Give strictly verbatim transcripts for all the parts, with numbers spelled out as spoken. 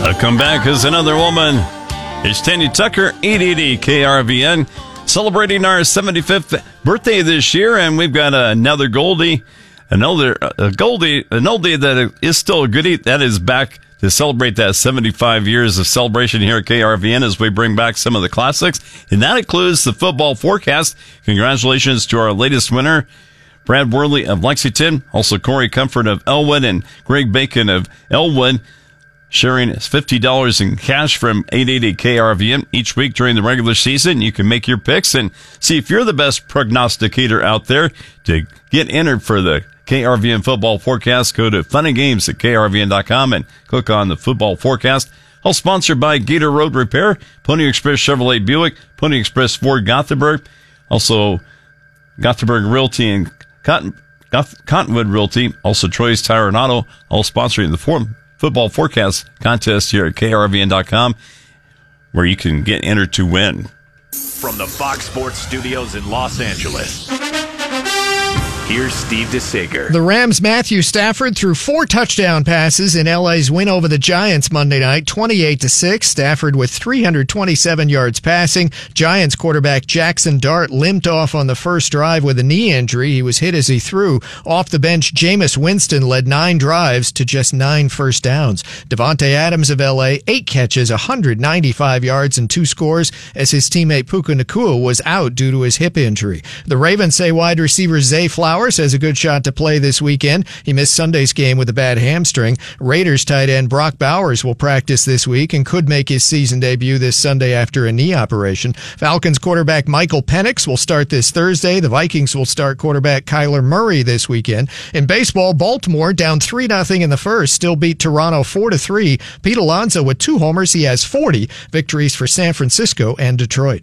Uh, come back as another woman. It's Tanya Tucker, eight eighty K R V N, celebrating our seventy-fifth birthday this year, and we've got another Goldie, another uh, Goldie, an oldie that is still a goodie that is back to celebrate that seventy-five years of celebration here at K R V N as we bring back some of the classics, and that includes the football forecast. Congratulations to our latest winner, Brad Worley of Lexington, also Corey Comfort of Elwood, and Greg Bacon of Elwood, sharing fifty dollars in cash from eight eighty K R V N each week during the regular season. You can make your picks and see if you're the best prognosticator out there. To get entered for the K R V N football forecast, go to Fun and Games at K R V N dot com and click on the football forecast. All sponsored by Gator Road Repair, Pony Express Chevrolet Buick, Pony Express Ford Gothenburg, also Gothenburg Realty and Cotton, Goth, Cottonwood Realty, also Troy's Tire and Auto, all sponsoring the form. Football forecast contest here at K R V N dot com, where you can get entered to win. From the Fox Sports Studios in Los Angeles, here's Steve DeSager. The Rams' Matthew Stafford threw four touchdown passes in L A's win over the Giants Monday night, twenty-eight to six. Stafford with three hundred twenty-seven yards passing. Giants quarterback Jackson Dart limped off on the first drive with a knee injury. He was hit as he threw. Off the bench, Jameis Winston led nine drives to just nine first downs. Devontae Adams of L A, eight catches, one hundred ninety-five yards, and two scores as his teammate Puka Nacua was out due to his hip injury. The Ravens say wide receiver Zay Flowers has a good shot to play this weekend. He missed Sunday's game with a bad hamstring. Raiders tight end Brock Bowers will practice this week and could make his season debut this Sunday after a knee operation. Falcons quarterback Michael Penix will start this Thursday. The Vikings will start quarterback Kyler Murray this weekend. In baseball, Baltimore down three nothing in the first, still beat Toronto four to three. Pete Alonso with two homers. He has forty victories for San Francisco and Detroit.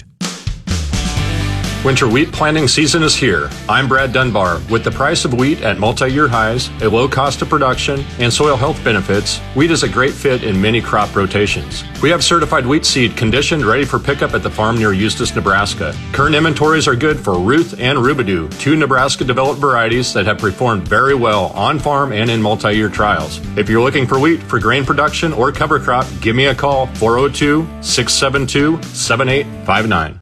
Winter wheat planting season is here. I'm Brad Dunbar. With the price of wheat at multi-year highs, a low cost of production, and soil health benefits, wheat is a great fit in many crop rotations. We have certified wheat seed conditioned, ready for pickup at the farm near Eustis, Nebraska. Current inventories are good for Ruth and Rubidoo, two Nebraska-developed varieties that have performed very well on farm and in multi-year trials. If you're looking for wheat for grain production or cover crop, give me a call, four oh two, six seven two, seven eight five nine.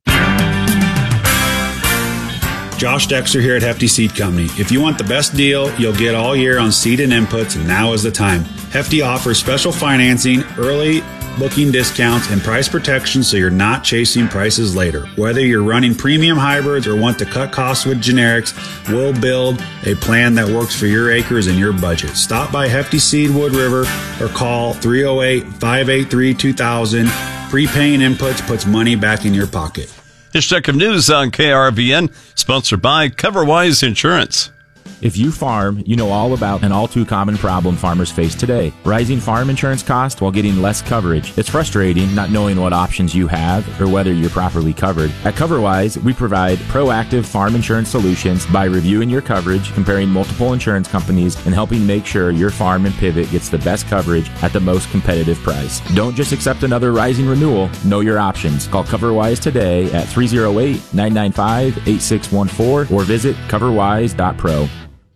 Josh Dexter here at Hefty Seed Company. If you want the best deal you'll get all year on seed and inputs, now is the time. Hefty offers special financing, early booking discounts, and price protection so you're not chasing prices later. Whether you're running premium hybrids or want to cut costs with generics, we'll build a plan that works for your acres and your budget. Stop by Hefty Seed Wood River or call three oh eight, five eight three, two thousand. Prepaying inputs puts money back in your pocket. This check of news on K R V N, sponsored by CoverWise Insurance. If you farm, you know all about an all-too-common problem farmers face today: rising farm insurance costs while getting less coverage. It's frustrating not knowing what options you have or whether you're properly covered. At CoverWise, we provide proactive farm insurance solutions by reviewing your coverage, comparing multiple insurance companies, and helping make sure your farm and pivot gets the best coverage at the most competitive price. Don't just accept another rising renewal. Know your options. Call CoverWise today at three oh eight, nine nine five, eight six one four or visit coverwise dot pro.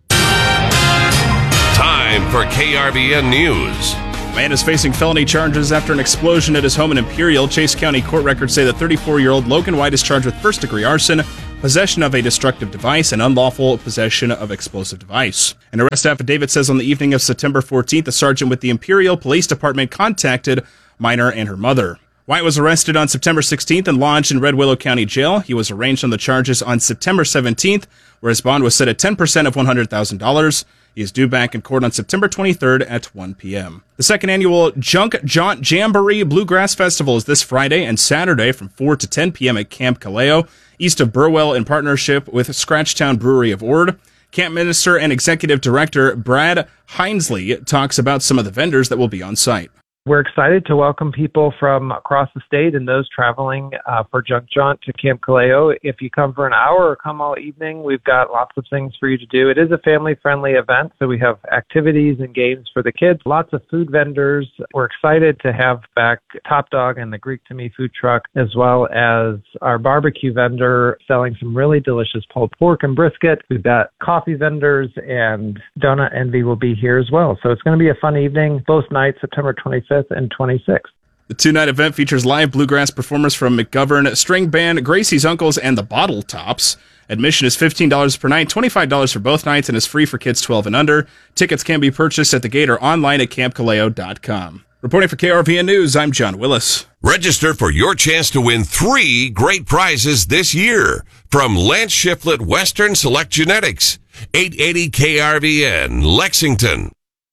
Time for K R V N News. Man is facing felony charges after an explosion at his home in Imperial. Chase County court records say the thirty-four-year-old Logan White is charged with first-degree arson, possession of a destructive device, and unlawful possession of explosive device. An arrest affidavit says on the evening of September fourteenth, a sergeant with the Imperial Police Department contacted minor and her mother. White was arrested on September sixteenth and lodged in Red Willow County Jail. He was arraigned on the charges on September seventeenth, where his bond was set at ten percent of one hundred thousand dollars. He is due back in court on September twenty-third at one p.m. The second annual Junk Jaunt Jamboree Bluegrass Festival is this Friday and Saturday from four to ten p.m. at Camp Kaleo, east of Burwell, in partnership with Scratchtown Brewery of Ord. Camp Minister and Executive Director Brad Hinesley talks about some of the vendors that will be on site. We're excited to welcome people from across the state and those traveling uh, for Junk Jaunt to Camp Kaleo. If you come for an hour or come all evening, we've got lots of things for you to do. It is a family-friendly event, so we have activities and games for the kids, lots of food vendors. We're excited to have back Top Dog and the Greek to Me food truck, as well as our barbecue vendor selling some really delicious pulled pork and brisket. We've got coffee vendors, and Donut Envy will be here as well. So it's going to be a fun evening, both nights, September twenty-fifth twenty-fifth and twenty-sixth. The two-night event features live bluegrass performers from McGovern String Band, Gracie's Uncles, and the Bottle Tops. Admission is fifteen dollars per night, twenty-five dollars for both nights, and is free for kids twelve and under. Tickets can be purchased at the gate or online at camp kaleo dot com. Reporting for K R V N News, I'm John Willis. Register for your chance to win three great prizes this year from Lance Shiflett Western Select Genetics, eight eighty K R V N, Lexington.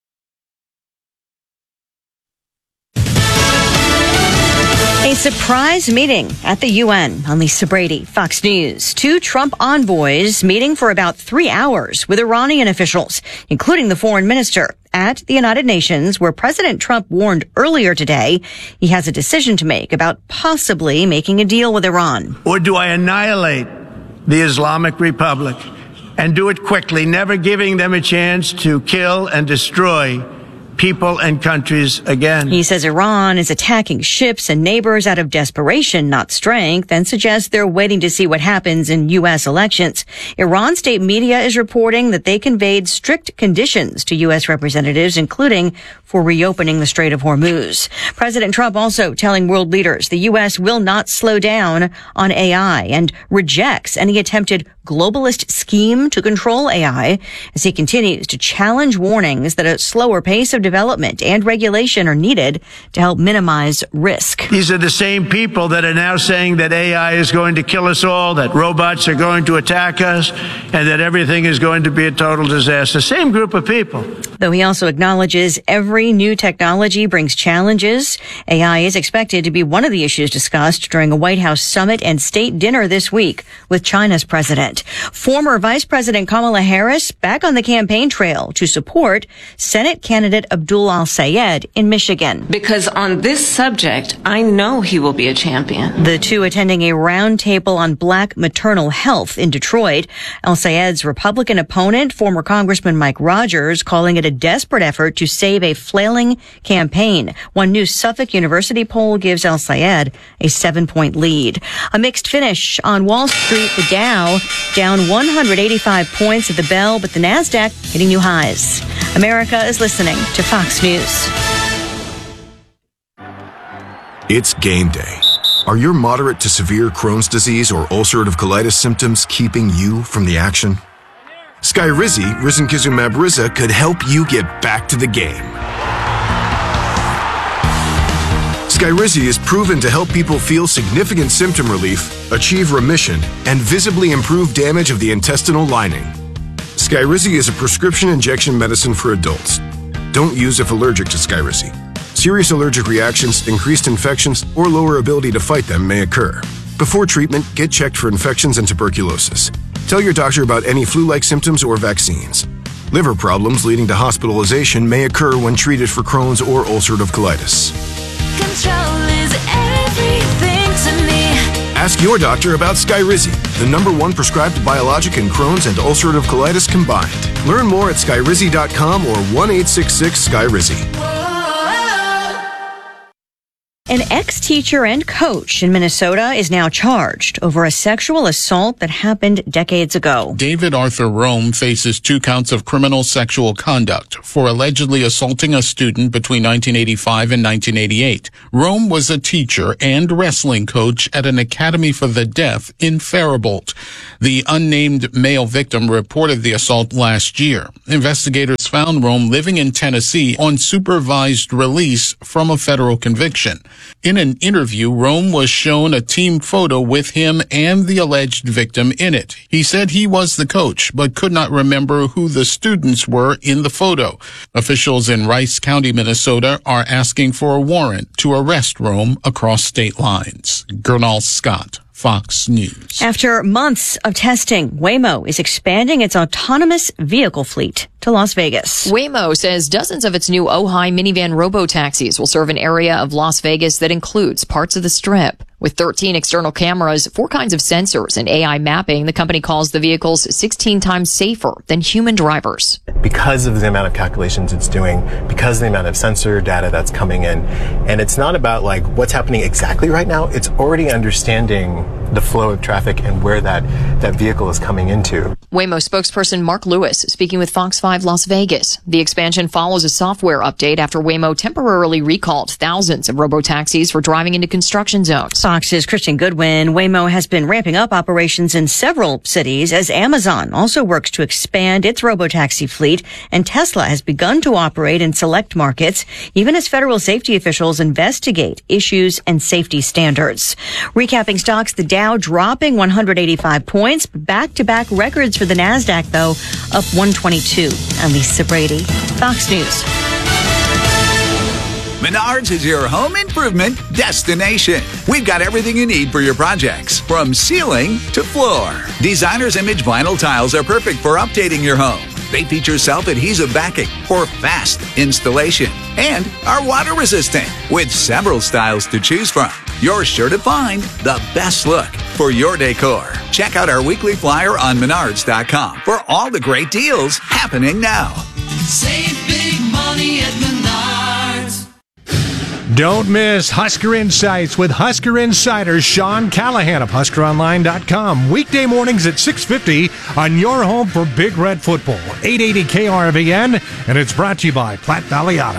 A surprise meeting at the U N. I'm Lisa Brady, Fox News. Two Trump envoys meeting for about three hours with Iranian officials, including the foreign minister, at the United Nations, where President Trump warned earlier today he has a decision to make about possibly making a deal with Iran. Or do I annihilate the Islamic Republic and do it quickly, never giving them a chance to kill and destroy people and countries again? He says Iran is attacking ships and neighbors out of desperation, not strength, and suggests they're waiting to see what happens in U S elections. Iran state media is reporting that they conveyed strict conditions to U S representatives, including for reopening the Strait of Hormuz. President Trump also telling world leaders the U S will not slow down on A I and rejects any attempted globalist scheme to control A I as he continues to challenge warnings that a slower pace of development and regulation are needed to help minimize risk. These are the same people that are now saying that A I is going to kill us all, that robots are going to attack us, and that everything is going to be a total disaster. Same group of people. Though he also acknowledges every new technology brings challenges, A I is expected to be one of the issues discussed during a White House summit and state dinner this week with China's president. Former Vice President Kamala Harris back on the campaign trail to support Senate candidate Abdul Al-Sayed in Michigan. Because on this subject, I know he will be a champion. The two attending a roundtable on black maternal health in Detroit. Al-Sayed's Republican opponent, former Congressman Mike Rogers, calling it a desperate effort to save a flailing campaign. One new Suffolk University poll gives Al-Sayed a seven-point lead. A mixed finish on Wall Street. The Dow down one hundred eighty-five points at the bell, but the NASDAQ hitting new highs. America is listening to Fox News. It's game day. Are your moderate to severe Crohn's disease or ulcerative colitis symptoms keeping you from the action? Skyrizi, risankizumab Riza, could help you get back to the game. Skyrizi is proven to help people feel significant symptom relief, achieve remission, and visibly improve damage of the intestinal lining. Skyrizi is a prescription injection medicine for adults. Don't use if allergic to Skyrizi. Serious allergic reactions, increased infections, or lower ability to fight them may occur. Before treatment, get checked for infections and tuberculosis. Tell your doctor about any flu-like symptoms or vaccines. Liver problems leading to hospitalization may occur when treated for Crohn's or ulcerative colitis. Control is everything to me. Ask your doctor about Skyrizi, the number one prescribed biologic in Crohn's and ulcerative colitis combined. Learn more at skyrizi dot com or one eight six six Skyrizi. An ex-teacher and coach in Minnesota is now charged over a sexual assault that happened decades ago. David Arthur Rome faces two counts of criminal sexual conduct for allegedly assaulting a student between nineteen eighty-five and nineteen eighty-eight. Rome was a teacher and wrestling coach at an academy for the deaf in Faribault. The unnamed male victim reported the assault last year. Investigators found Rome living in Tennessee on supervised release from a federal conviction. In an interview, Rome was shown a team photo with him and the alleged victim in it. He said he was the coach, but could not remember who the students were in the photo. Officials in Rice County, Minnesota, are asking for a warrant to arrest Rome across state lines. Gernal Scott, Fox News. After months of testing, Waymo is expanding its autonomous vehicle fleet to Las Vegas. Waymo says dozens of its new Ojai minivan robo-taxis will serve an area of Las Vegas that includes parts of the Strip. With thirteen external cameras, four kinds of sensors, and A I mapping, the company calls the vehicles sixteen times safer than human drivers. Because of the amount of calculations it's doing, because of the amount of sensor data that's coming in, and it's not about like what's happening exactly right now, it's already understanding the flow of traffic and where that, that vehicle is coming into. Waymo spokesperson Mark Lewis speaking with Fox five Las Vegas. The expansion follows a software update after Waymo temporarily recalled thousands of robotaxis for driving into construction zones. Fox's Christian Goodwin. Waymo has been ramping up operations in several cities as Amazon also works to expand its robotaxi fleet, and Tesla has begun to operate in select markets, even as federal safety officials investigate issues and safety standards. Recapping stocks, the Dow dropping one hundred eighty-five points, back-to-back records for the NASDAQ, though, up one twenty-two. I'm Lisa Brady, Fox News. Menards is your home improvement destination. We've got everything you need for your projects, from ceiling to floor. Designer's Image vinyl tiles are perfect for updating your home. They feature self-adhesive backing for fast installation and are water resistant with several styles to choose from. You're sure to find the best look for your decor. Check out our weekly flyer on menards dot com for all the great deals happening now. Save big money at Menards. Don't miss Husker Insights with Husker Insider Sean Callahan of Husker Online dot com. Weekday mornings at six fifty on your home for Big Red Football. eight eighty K R V N, and it's brought to you by Platte Valley Auto.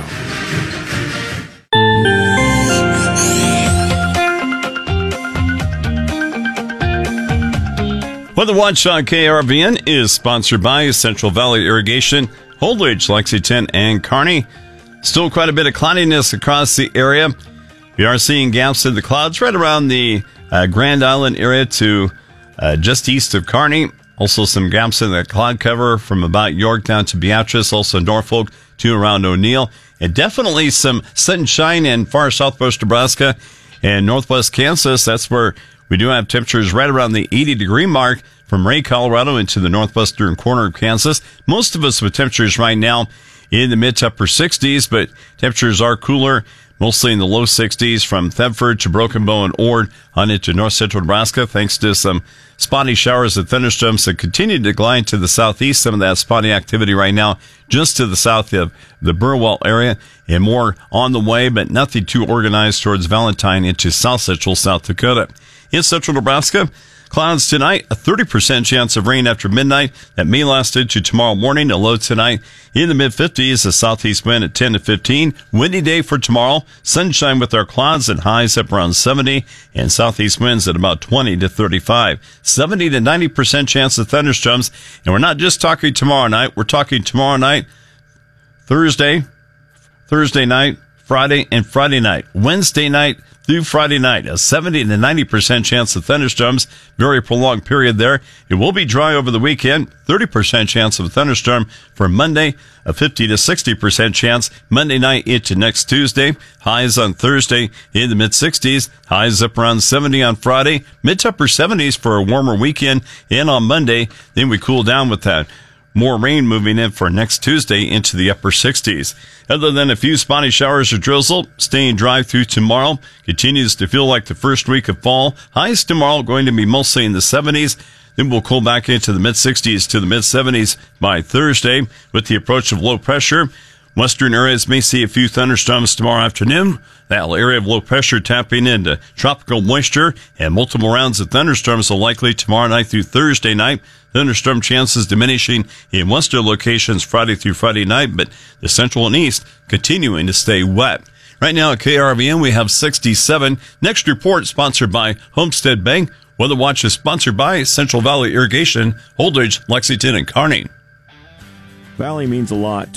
Weather Watch on K R V N is sponsored by Central Valley Irrigation, Holdridge, Lexington, and Kearney. Still quite a bit of cloudiness across the area. We are seeing gaps in the clouds right around the uh, Grand Island area to uh, just east of Kearney. Also some gaps in the cloud cover from about York down to Beatrice, also Norfolk to around O'Neill. And definitely some sunshine in far southwest Nebraska and northwest Kansas. That's where we do have temperatures right around the eighty degree mark from Ray, Colorado into the northwestern corner of Kansas. Most of us with temperatures right now in the mid to upper sixties, but temperatures are cooler, mostly in the low sixties from Thedford to Broken Bow and Ord on into north central Nebraska, thanks to some spotty showers and thunderstorms that continue to glide to the southeast. Some of that spotty activity right now just to the south of the Burwell area, and more on the way, but nothing too organized towards Valentine into south central South Dakota. In central Nebraska, clouds tonight, a thirty percent chance of rain after midnight. That may last into tomorrow morning. A low tonight in the mid fifties, a southeast wind at ten to fifteen. Windy day for tomorrow. Sunshine with our clouds and highs up around seventy, and southeast winds at about twenty to thirty-five. seventy to ninety percent chance of thunderstorms. And we're not just talking tomorrow night. We're talking tomorrow night, Thursday, Thursday night, Friday, and Friday night. Wednesday night through Friday night, a seventy to ninety percent chance of thunderstorms. Very prolonged period there. It will be dry over the weekend. thirty percent chance of a thunderstorm for Monday. A fifty to sixty percent chance Monday night into next Tuesday. Highs on Thursday in the mid sixties. Highs up around seventy on Friday. Mid to upper seventies for a warmer weekend. And on Monday, then we cool down with that. More rain moving in for next Tuesday into the upper sixties. Other than a few spotty showers or drizzle, staying dry through tomorrow. Continues to feel like the first week of fall. Highs tomorrow going to be mostly in the seventies. Then we'll cool back into the mid sixties to the mid seventies by Thursday with the approach of low pressure. Western areas may see a few thunderstorms tomorrow afternoon. That area of low pressure tapping into tropical moisture, and multiple rounds of thunderstorms are likely tomorrow night through Thursday night. Thunderstorm chances diminishing in western locations Friday through Friday night, but the central and east continuing to stay wet. Right now at K R V N, we have sixty-seven. Next report sponsored by Homestead Bank. Weather Watch is sponsored by Central Valley Irrigation, Holdridge, Lexington, and Kearney. Valley means a lot